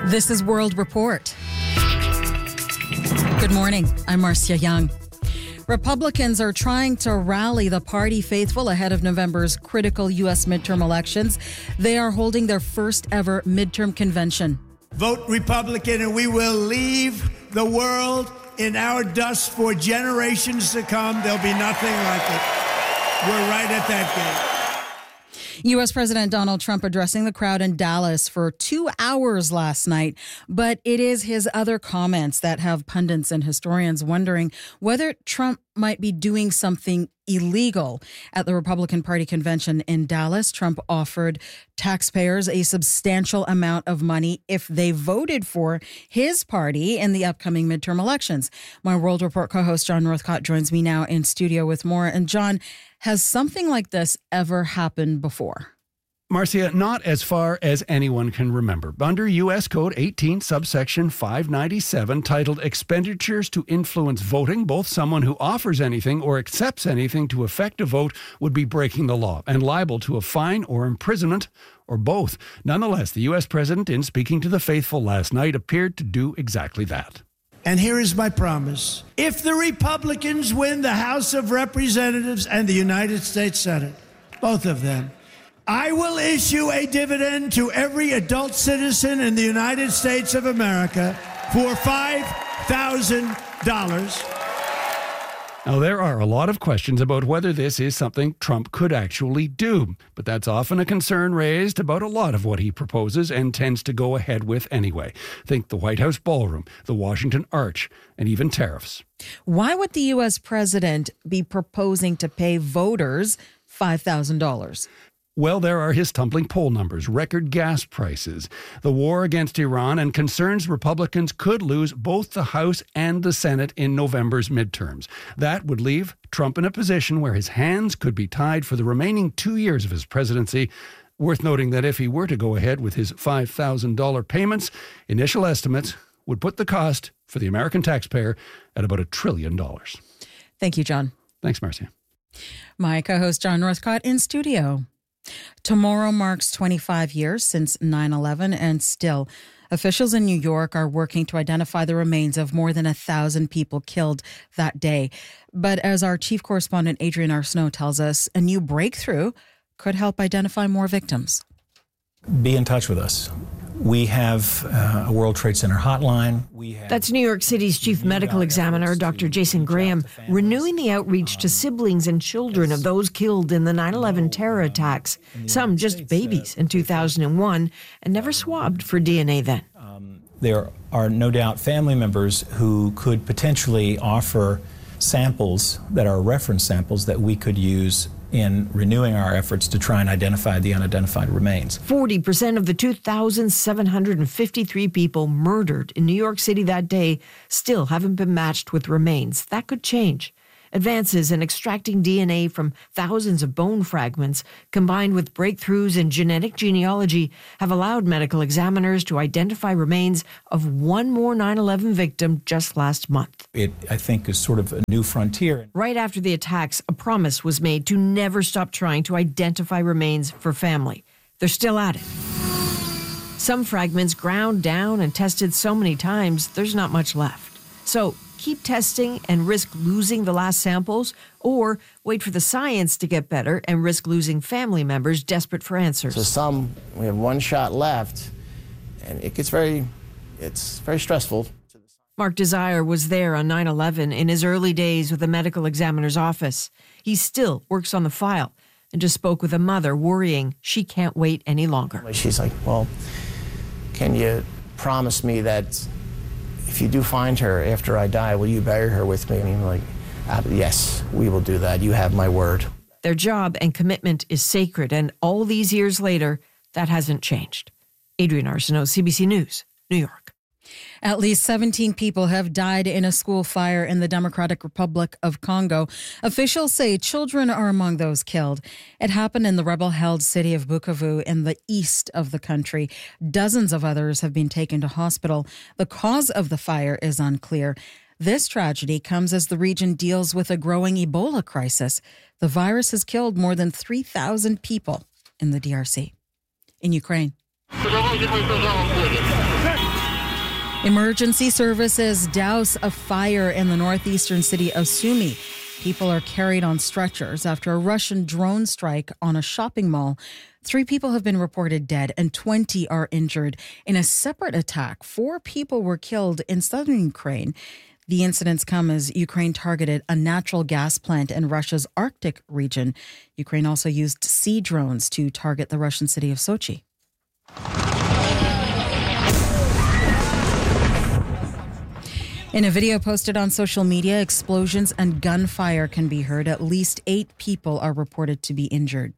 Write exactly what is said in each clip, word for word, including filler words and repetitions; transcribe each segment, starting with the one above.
This is World Report. Good morning. I'm Marcia Young. Republicans are trying to rally the party faithful ahead of November's critical U S midterm elections. They are holding their first ever midterm convention. Vote Republican and we will leave the world in our dust for generations to come. There'll be nothing like it. We're right at that gate. U S. President Donald Trump addressing the crowd in Dallas for two hours last night. But it is his other comments that have pundits and historians wondering whether Trump might be doing something illegal. At the Republican Party convention in Dallas, Trump offered taxpayers a substantial amount of money if they voted for his party in the upcoming midterm elections. My World Report co-host John Northcott joins me now in studio with more. And John, has something like this ever happened before? Marcia, not as far as anyone can remember. Under U S Code eighteen, subsection five ninety-seven, titled Expenditures to Influence Voting, both someone who offers anything or accepts anything to effect a vote would be breaking the law and liable to a fine or imprisonment or both. Nonetheless, the U S president, in speaking to the faithful last night, appeared to do exactly that. And here is my promise. If the Republicans win the House of Representatives and the United States Senate, both of them, I will issue a dividend to every adult citizen in the United States of America for five thousand dollars. Now, there are a lot of questions about whether this is something Trump could actually do, but that's often a concern raised about a lot of what he proposes and tends to go ahead with anyway. Think the White House ballroom, the Washington Arch, and even tariffs. Why would the U S president be proposing to pay voters five thousand dollars? Well, there are his tumbling poll numbers, record gas prices, the war against Iran, and concerns Republicans could lose both the House and the Senate in November's midterms. That would leave Trump in a position where his hands could be tied for the remaining two years of his presidency. Worth noting that if he were to go ahead with his five thousand dollars payments, initial estimates would put the cost for the American taxpayer at about a trillion dollars. Thank you, John. Thanks, Marcia. My co-host John Northcott in studio. Tomorrow marks twenty-five years since nine eleven, and still, officials in New York are working to identify the remains of more than a thousand people killed that day. But as our chief correspondent Adrienne Arsenault tells us, a new breakthrough could help identify more victims. Be in touch with us. We have uh, a World Trade Center hotline. We have That's New York City's chief medical examiner, Doctor Jason Graham, renewing the outreach to siblings and children of those killed in the nine eleven terror attacks, some just babies in two thousand one, and never swabbed for D N A then. Um, there are no doubt family members who could potentially offer samples that are reference samples that we could use in renewing our efforts to try and identify the unidentified remains. forty percent of the two thousand seven hundred fifty-three people murdered in New York City that day still haven't been matched with remains. That could change. Advances in extracting D N A from thousands of bone fragments, combined with breakthroughs in genetic genealogy, have allowed medical examiners to identify remains of one more nine eleven victim just last month. It, I think, is sort of a new frontier. Right after the attacks, a promise was made to never stop trying to identify remains for family. They're still at it. Some fragments ground down and tested so many times, there's not much left. So keep testing and risk losing the last samples, or wait for the science to get better and risk losing family members desperate for answers. So some, we have one shot left, and it gets very, it's very stressful. Mark Desire was there on nine eleven in his early days with the medical examiner's office. He still works on the file and just spoke with a mother worrying she can't wait any longer. She's like, well, can you promise me that if you do find her after I die, will you bury her with me? And I'm like, uh, yes, we will do that. You have my word. Their job and commitment is sacred, and all these years later, that hasn't changed. Adrienne Arsenault, C B C News, New York. At least seventeen people have died in a school fire in the Democratic Republic of Congo. Officials say children are among those killed. It happened in the rebel-held city of Bukavu in the east of the country. Dozens of others have been taken to hospital. The cause of the fire is unclear. This tragedy comes as the region deals with a growing Ebola crisis. The virus has killed more than three thousand people in the D R C. In Ukraine. Emergency services douse a fire in the northeastern city of Sumy. People are carried on stretchers after a Russian drone strike on a shopping mall. Three people have been reported dead and twenty are injured. In a separate attack, four people were killed in southern Ukraine. The incidents come as Ukraine targeted a natural gas plant in Russia's Arctic region. Ukraine also used sea drones to target the Russian city of Sochi. In a video posted on social media, explosions and gunfire can be heard. At least eight people are reported to be injured.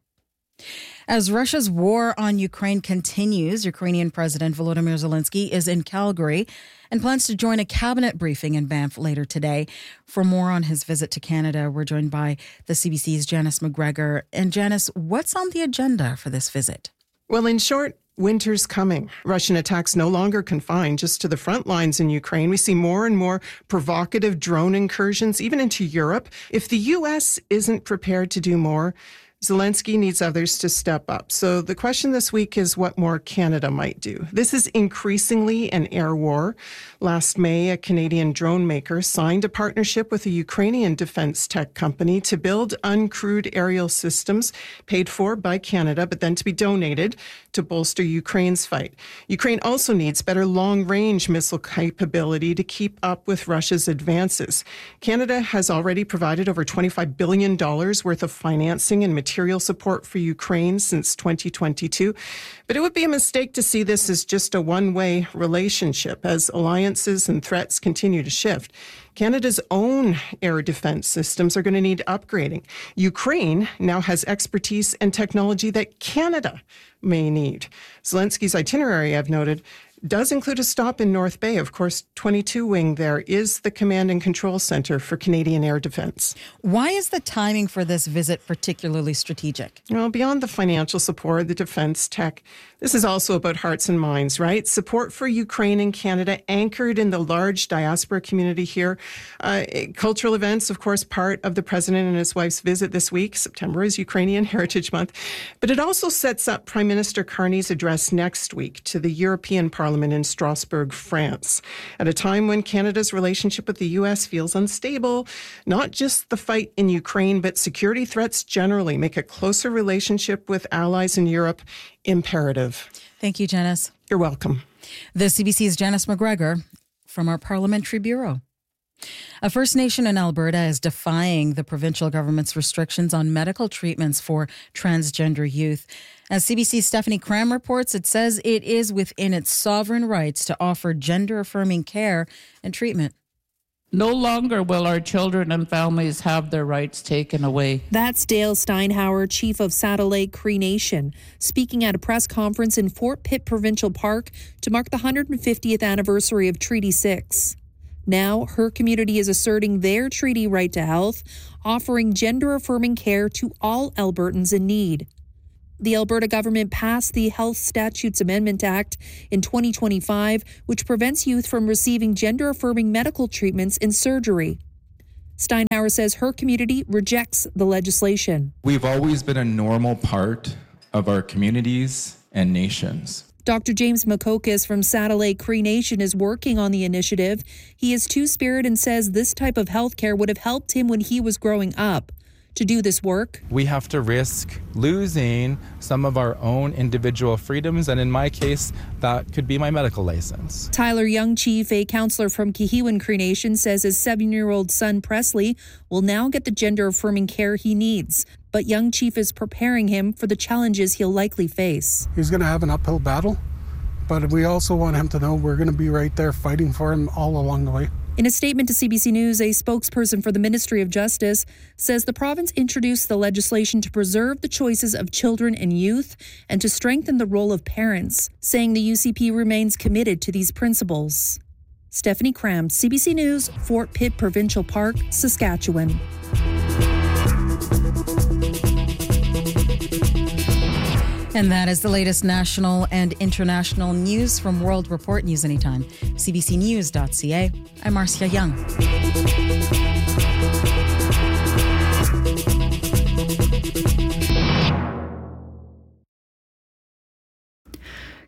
As Russia's war on Ukraine continues, Ukrainian President Volodymyr Zelensky is in Calgary and plans to join a cabinet briefing in Banff later today. For more on his visit to Canada, we're joined by the C B C's Janice McGregor. And Janice, what's on the agenda for this visit? Well, in short, winter's coming. Russian attacks no longer confined just to the front lines in Ukraine. We see more and more provocative drone incursions, even into Europe. If the U S isn't prepared to do more, Zelensky needs others to step up. So the question this week is what more Canada might do. This is increasingly an air war. Last May, a Canadian drone maker signed a partnership with a Ukrainian defense tech company to build uncrewed aerial systems paid for by Canada, but then to be donated to bolster Ukraine's fight. Ukraine also needs better long-range missile capability to keep up with Russia's advances. Canada has already provided over twenty-five billion dollars worth of financing and material support for Ukraine since twenty twenty-two. But it would be a mistake to see this as just a one-way relationship as alliances and threats continue to shift. Canada's own air defense systems are going to need upgrading. Ukraine now has expertise and technology that Canada may need. Zelensky's itinerary, I've noted, does include a stop in North Bay. Of course, twenty-two Wing there is the command and control center for Canadian air defense. Why is the timing for this visit particularly strategic? Well, beyond the financial support, the defense tech, this is also about hearts and minds, right? Support for Ukraine and Canada anchored in the large diaspora community here. Uh, cultural events, of course, part of the president and his wife's visit this week. September is Ukrainian Heritage Month. But it also sets up Prime Minister Carney's address next week to the European Parliament in Strasbourg, France, at a time when Canada's relationship with the U S feels unstable. Not just the fight in Ukraine, but security threats generally make a closer relationship with allies in Europe imperative. Thank you, Janice. You're welcome. The C B C's Janice McGregor from our Parliamentary Bureau. A First Nation in Alberta is defying the provincial government's restrictions on medical treatments for transgender youth. As C B C's Stephanie Cram reports, it says it is within its sovereign rights to offer gender-affirming care and treatment. No longer will our children and families have their rights taken away. That's Dale Steinhauer, chief of Saddle Lake Cree Nation, speaking at a press conference in Fort Pitt Provincial Park to mark the one hundred fiftieth anniversary of Treaty six. Now, her community is asserting their treaty right to health, offering gender-affirming care to all Albertans in need. The Alberta government passed the Health Statutes Amendment Act in twenty twenty-five, which prevents youth from receiving gender-affirming medical treatments and surgery. Steinhauer says her community rejects the legislation. We've always been a normal part of our communities and nations. Doctor James Makokis from Saddle Lake Cree Nation is working on the initiative. He is two-spirit and says this type of health care would have helped him when he was growing up. To do this work, we have to risk losing some of our own individual freedoms, and in my case, that could be my medical license. Tyler Young Chief, a counselor from Kihiwan Cree Nation, says his seven-year-old son Presley will now get the gender-affirming care he needs. But Young Chief is preparing him for the challenges he'll likely face. He's going to have an uphill battle, but we also want him to know we're going to be right there fighting for him all along the way. In a statement to C B C News, a spokesperson for the Ministry of Justice says the province introduced the legislation to preserve the choices of children and youth and to strengthen the role of parents, saying the U C P remains committed to these principles. Stephanie Cram, C B C News, Fort Pitt Provincial Park, Saskatchewan. And that is the latest national and international news from World Report News Anytime. C B C news dot C A. I'm Marcia Young.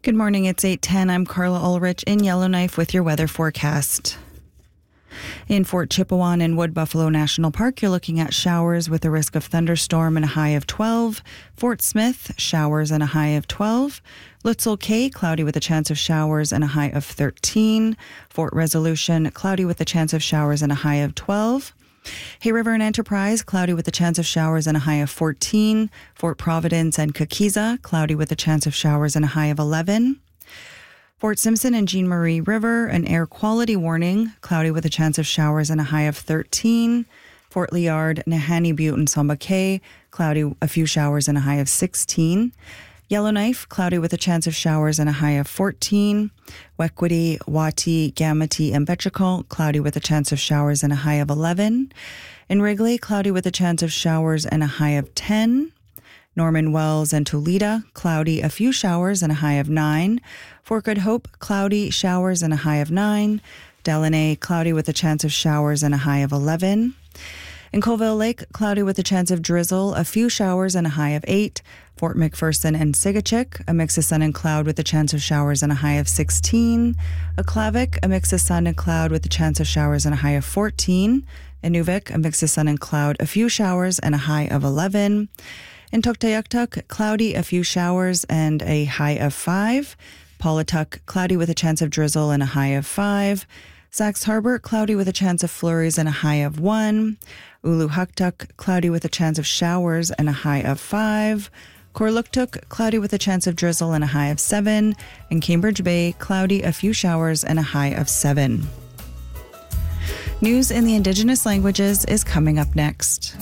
Good morning. It's eight ten. I'm Carla Ulrich in Yellowknife with your weather forecast. In Fort Chipewyan and Wood Buffalo National Park, you're looking at showers with a risk of thunderstorm and a high of twelve. Fort Smith, showers and a high of twelve. Lutzel Cay, cloudy with a chance of showers and a high of thirteen. Fort Resolution, cloudy with a chance of showers and a high of twelve. Hay River and Enterprise, cloudy with a chance of showers and a high of fourteen. Fort Providence and Kakiza, cloudy with a chance of showers and a high of eleven. Fort Simpson and Jean Marie River, an air quality warning, cloudy with a chance of showers and a high of thirteen. Fort Liard, Nahanni Butte and Samba Cay, cloudy, a few showers and a high of sixteen. Yellowknife, cloudy with a chance of showers and a high of fourteen. Wequity, Wati, Gamity, and Betchakal, cloudy with a chance of showers and a high of eleven. In Wrigley, cloudy with a chance of showers and a high of ten. Norman Wells and Toledo, cloudy, a few showers and a high of nine. Fort Good Hope, cloudy, showers and a high of nine. Delaney, cloudy with a chance of showers and a high of eleven. In Colville Lake, cloudy with a chance of drizzle, a few showers and a high of eight. Fort McPherson and Sigachik, a mix of sun and cloud with a chance of showers and a high of sixteen. Aklavik, a mix of sun and cloud with a chance of showers and a high of fourteen. Inuvik, a mix of sun and cloud, a few showers and a high of eleven. In Tuktoyaktuk, cloudy, a few showers and a high of five. Paulatuk, cloudy with a chance of drizzle and a high of five. Sax Harbor, cloudy with a chance of flurries and a high of one. Uluhuktuk, cloudy with a chance of showers and a high of five. Korluktuk, cloudy with a chance of drizzle and a high of seven. And Cambridge Bay, cloudy, a few showers and a high of seven. News in the Indigenous languages is coming up next.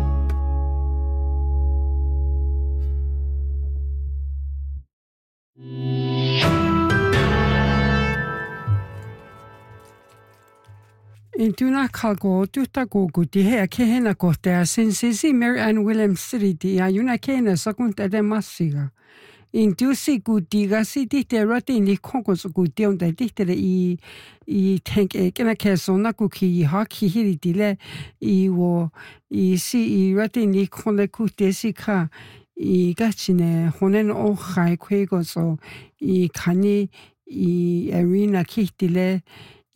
In tuna kalko tuta ko kuti he ke hena ko te sensisi Mary Ann Williams City ya yuna kena sakunta de masiga. In tu si kuti ga si te rati ni konko so kuti on te te i i tank e kena ke so na ku ki ha ki hiri dile I wo I si I rati ni konle kuti si ka I gachine honen o khai kwe go so I kani I arena ki dile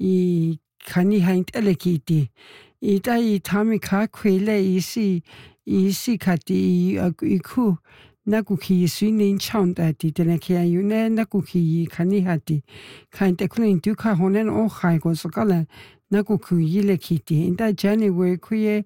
I kani haint elekiti. Ita I tamika kwele isi isi kati I ku nakuki swinin chant ati tenekia yune nakuki kani hati. Kainte kunin duka honen o hai go sokala nakuku yile kiti. Inta January kuye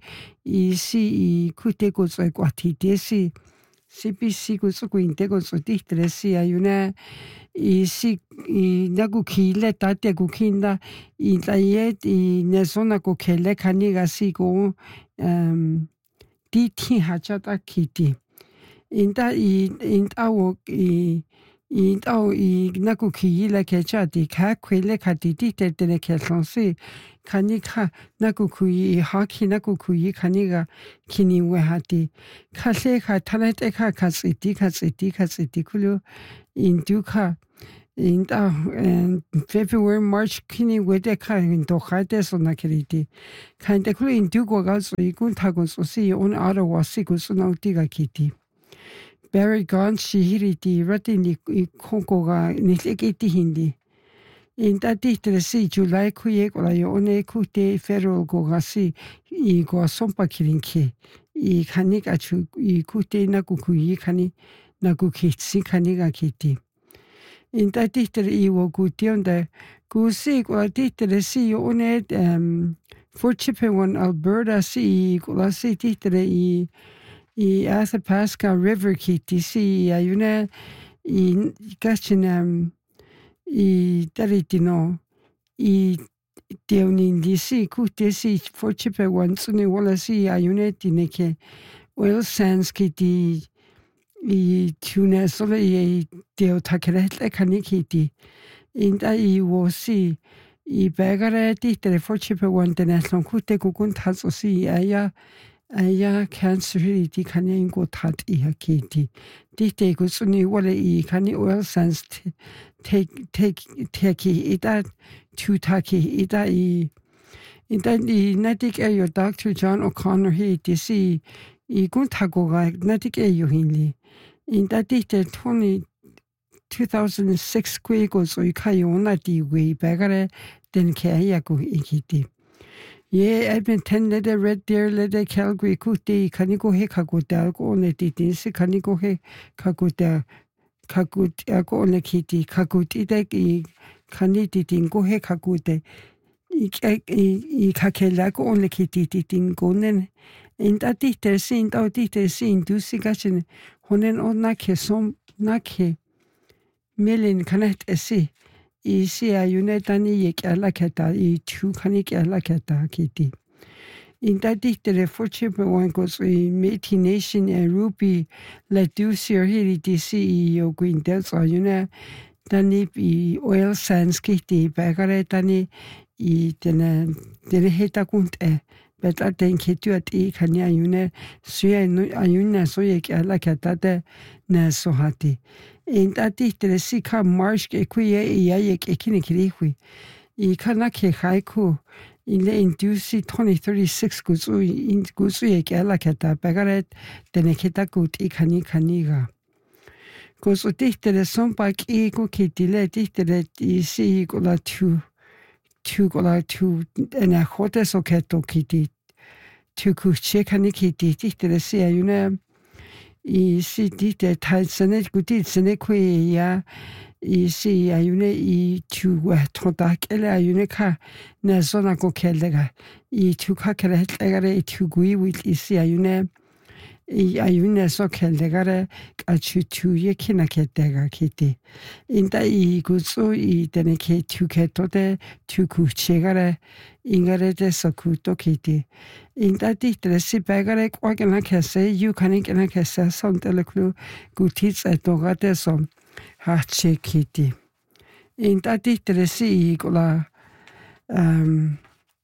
isi I kute go so kwati desi. Sipi si go so kuinte go so distresi ayune I si I nagu kile tate kukinda I taye I nesona ko kele kaniga si go um di ti hachata kiti inta I inta wo I inta wo I nagu kile kechati ka kwele kati di te te ke sonsi kanika nagu kui haki nagu kui kaniga kini we hati kale ka talete ka kasiti kasiti kasiti kulu in duka in uh, February March kini wede ka in dohate so nakeriti kante kulu in dugo ga so ikun tago so si on ara wasi go so nautiga kiti Barry Gone shihiriti rati ni konko ga nitlekiti hindi in tati si July kuye kola yo one kute federal go ga si I go sompa kirinki I kanika chu I kute na kukuyi kani na kukitsi kaniga kiti in tati I wo kution da kusi kola titre si yo one um Fort Chipewyan Alberta si kola si titre I I Athabasca River kiti si ayuna I gachin I taritino I deonin disi kute si Fort Chipewyan tsuni wala si ayune tineke oil sands kiti I tuna solo I deo takeretle kanikiti inda I wo si I bagare titere Fort Chipewyan teneslon kute kukun taso si aya aya cancer di kani ingo tat I hakiti dite kusuni wala I kani oil sands take take take ita two taki ita I ita I natik ayo Doctor John O'Connor he disi I gun tago ga natik ayo hinli ita dite twenty two thousand six kui ko so ikayona di we bagare den kaya ko ikiti. Ye Edmonton le de Red Deer le de Calgary kuti kaniko he kakuta ko ne titin si kaniko he kakuta kakut ko ne kiti kakuti de i kaniti tin ko he kakute i i kakela ko ne kiti tin ko nen in tati te sin tati te sin du sigachen honen onna ke som na ke melin kanet esi I sia yunetani yek ala keta I tu kanik ala keta kiti. In that dictere fortune one goes in Métis Nation and Ruby la du sir hiri D C o gwyn dels o yuna dani I oil sands kiti bagare dani I dena dena heta kunt e bet at den kitu at I kanya yuna suya ayuna so yek ala keta de na so hati. In that dictere si ka marsh ke kuye I yek ekini kirikwi. I kana ke haiku in the induci twenty thirty-six guzu in guzu yek ala keta bagaret dene keta gut I kani kaniga. Guzu dictere son bak I go kitile dictere I si gola tu tu gola tu ena hote so keto kiti tu kuche kani kiti dictere si ayuna I si dite tai sene guti sene kwe ya I si ayune I tu wa tonta kele ayune ka na zona ko kelega I tu ka kele hetegare I tu gui with I si ayune I ayune so kelegare ka tu tu ye kina ketega kiti inda I gutsu I dene ke tu keto de tu ku chegare ingare de so ku to kiti inda dite si bagare kwa gena kese you kanik gena kese son teleklu gutits etogate som hache kiti. In tati teresi gola um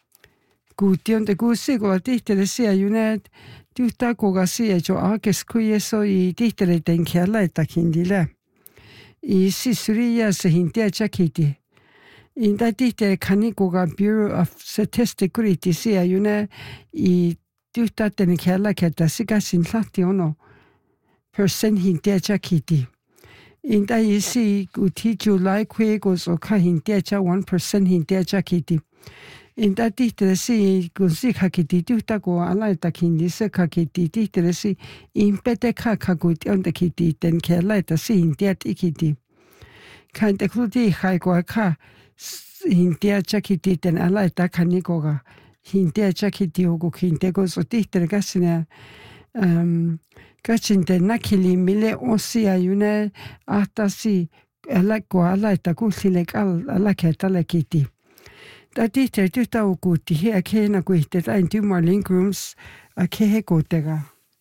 gution de gusi gola ti teresi ayunet tuta kogasi e jo akes kuye so I titere den kella eta kindile. I sisuria se hintia chakiti. In tati te kanikoga Bureau of Statistics si ayune I tuta den kella keta sika sin lati ono percent hintia chakiti. In da isi uti July kwe goes o ka hintecha one percent hintecha kiti. In da titresi gunsi kakiti tuta go ala ta kindi se kakiti titresi impete ka kaguti on the kiti ten kela ta si hinteat ikiti. Kan te kluti hai go ka hintecha kiti ten ala ta kanikoga hintecha kiti ogo hinte go so titre gasina um Kachinte nakili mile onsi ayune atasi ala ko ala ta kusilek al ala ketale kiti. Tati te tuta ukuti he ake na kuite ta intu marling rooms ake he kotega.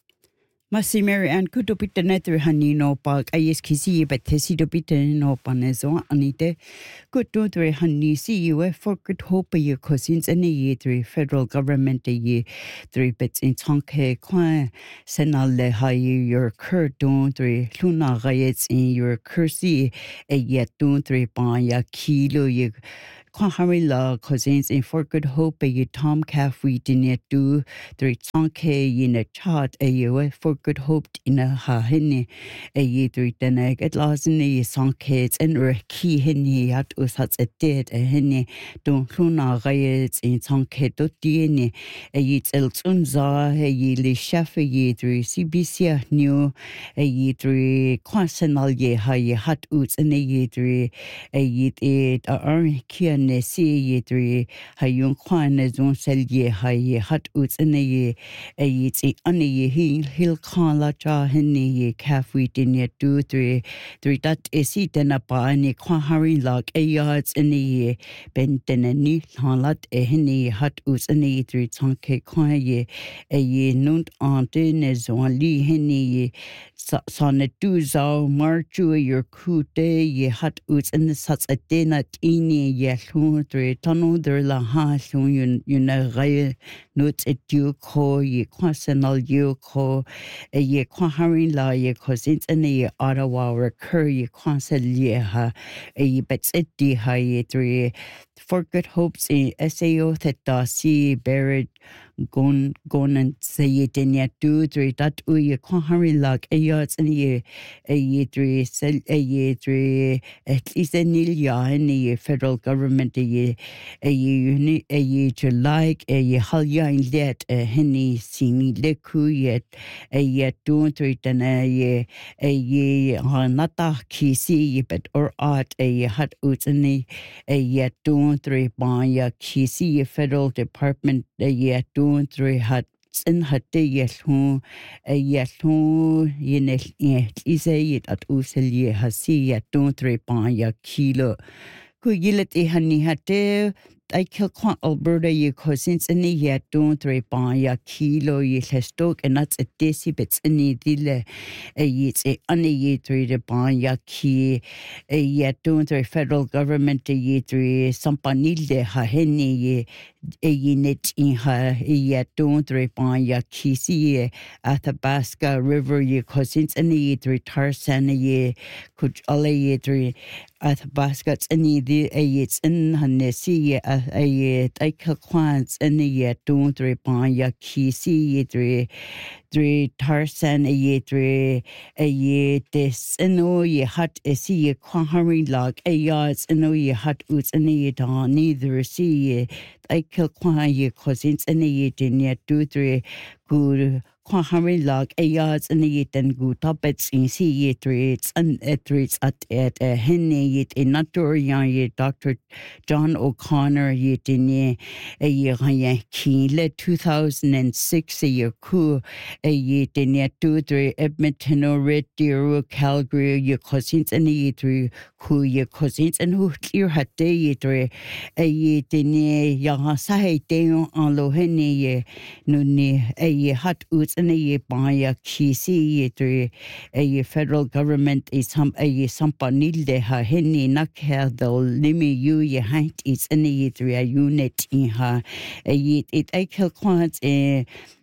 Masi Mary Ann kutopita nether hanino park ayes kisi but tesidopita no panezo anite kututre hani see you for good hope your cousins and a year three federal government a year three bits in tonke kwa senale high your cur don't three luna riots in your cursi a yet don't three pa ya kilo you Kwahamila cousins in for good hope a Tom Caffrey dinner do three tonke in a chart a year for good hope in a ha henny a year three deneg at last in a song kids and or key henny at us has a dead a henny don't luna riots in tonke dot dna a yit elsunza a ye chef a year three C B C new a year three quasenal ye ha ye hat oots in a year three a yit it a kian ne see ye three hayun kwan ne zon sel ye ha ye hat uts in ye a yit e ane ye hill hill khan la cha henny ye cafe din ye two three three that is it na pa ni kwan hari log a yards in ye ben den ni han lat e henny hat uts in ye three tonke kwan ye a ye nunt ante ne zon li henny ye son ne tu zao marchu your kute ye hat uts in the sats a dinat ini ye three tano der la ha so yun yun a ray notes at you ko ye quasenal you ko a ye quaharin la ye cosins and a Ottawa recur ye quasel ye ha a bets it di ha ye three for good hopes a S A O that da si buried gon gon and say it in yet do three that u ye quaharin lag a yards and ye a ye three sell a ye three at least a nil ya in the federal government a ye a ye a ye to like a ye halya in let a henny simi le ku yet a ye don't three and a ye a ye nata ki si but or art a ye hat ut and a ye don't three by ya ki si federal department a ye don't three hat in hatte yelhu a yelhu yenel is a yet at usel ye hasi ya don't three by ya kilo ku yilet e hani hatte I kill quite Alberta ye cousins in the yet don't three by ya kilo ye stoke and that's a desi bits in the dile a yet a unny ye three to buy ya key a yet don't three federal government a ye three sampanilde ha henny ye a unit in her a yet don't three by ya kisi Athabasca River ye cousins in the ye three tarsan ye could all ye three Athabasca in the a yet in Hannesi a yet I kill quants in the yet don't three by ya kisi ye three three tarsan a ye three a ye this and no ye hut a see ye quahari log a yards and no ye hut oots and ye dawn neither see ye I kill qua ye cousins and ye din yet do three good quahari log a yards and ye then good top it's in see ye three and it reads at at a henny yet in not door ye Doctor John O'Connor ye din ye a year ye keen two thousand six a year coup a ye din yet do three Edmonton or Red Deer Calgary ye cousins and ye three who ye cousins and who clear had day ye three a ye din ye ya say day on lo henny ye no ne a ye hot oots and a ye by ya kisi ye three a ye federal government is some a ye sampanilde ha henny nak ha the limi you ye height is and ye three a unit in her a ye it I kill quants a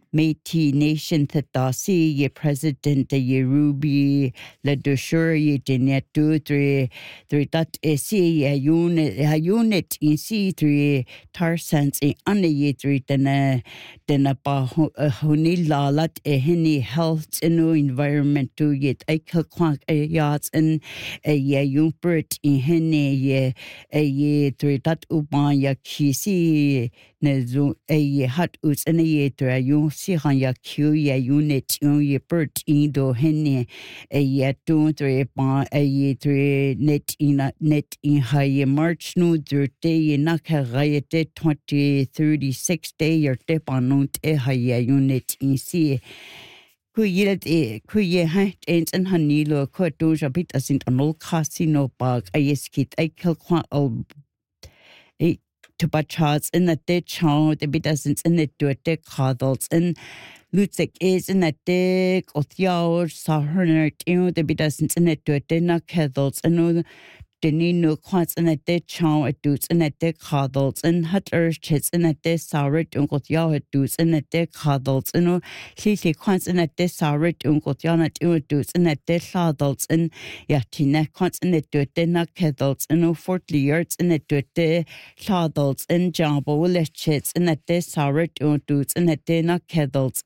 Métis Nation Tadasi, ye president, ye Ruby, le Dushur, ye Jeanette, two, three, three, that is see a unit, a unit in C three, Tarsans, a under ye three, then a, then a Honilla, lot a henny health, and no environment to yet, I kill quank a yards, and a ye Umbert in henny, ye, a ye three, that Uban, ya kisi, nezu, a ye hot oots, and a ye three, you si han ya Q ya unit un ye bert indo henne a ye don't three ba a ye three net in net in high March no der day na ka rayete twenty thirty-six day your tip on not a high unit in see ku yilet e ku ye hat ends and hanilo ko do ja bit as in an old casino bag a yes kit I kill qua al e to but charts in the dead child the bit doesn't in it do it cuddles and Lutzek is in a dick or the saw her you the bit doesn't in it do it dinner cuddles and no the no quants in a dead child it dudes in a dick cuddles and hot earth chits in a dead sour uncle yaw it dudes in a dick cuddles and no she quants in a dead sour uncle yaw it dudes in a dead cuddles and yatina quants in it do it dinner cuddles and no forty yards in it do it cuddles and jumbo will chits in a dead sour dudes in a dinner cuddles